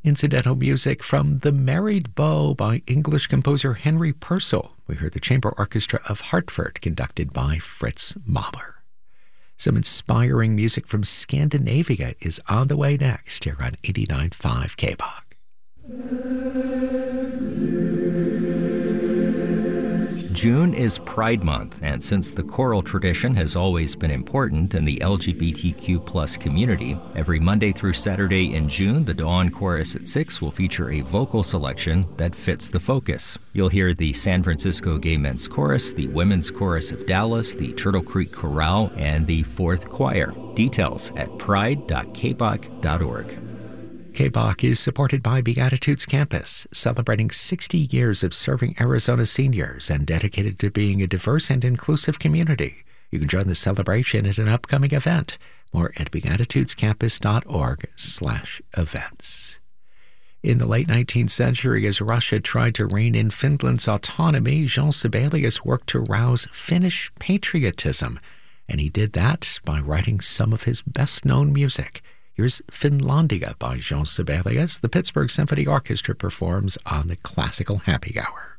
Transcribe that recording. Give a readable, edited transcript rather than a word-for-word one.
incidental music from The Married Bow by English composer Henry Purcell. We heard the Chamber Orchestra of Hartford, conducted by Fritz Mahler. Some inspiring music from Scandinavia is on the way next here on 89.5 KBOG. June is Pride Month, and since the choral tradition has always been important in the LGBTQ+ community, every Monday through Saturday in June, the Dawn Chorus at 6 will feature a vocal selection that fits the focus. You'll hear the San Francisco Gay Men's Chorus, the Women's Chorus of Dallas, the Turtle Creek Chorale, and the Fourth Choir. Details at pride.kbok.org. KBOG is supported by Beatitudes Campus, celebrating 60 years of serving Arizona seniors and dedicated to being a diverse and inclusive community. You can join the celebration at an upcoming event. More at beatitudescampus.org/events. In the late 19th century, as Russia tried to rein in Finland's autonomy, Jean Sibelius worked to rouse Finnish patriotism, and he did that by writing some of his best-known music. Here's Finlandia by Jean Sibelius. The Pittsburgh Symphony Orchestra performs on the Classical Happy Hour.